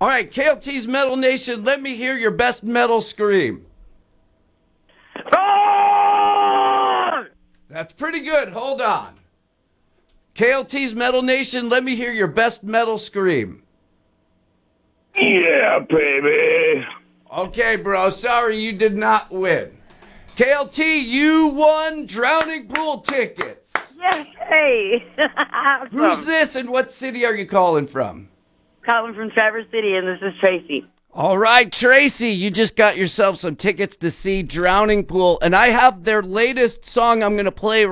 All right, KLT's Metal Nation, let me hear your best metal scream. Roar! That's pretty good. Hold on. KLT's Metal Nation, let me hear your best metal scream. Yeah, baby. Okay, bro. Sorry you did not win. KLT, you won Drowning Pool tickets. Yes, hey. Awesome. Who's this and what city are you calling from? Calling from Traverse City, and this is Tracy. All right, Tracy, you just got yourself some tickets to see Drowning Pool, and I have their latest song I'm going to play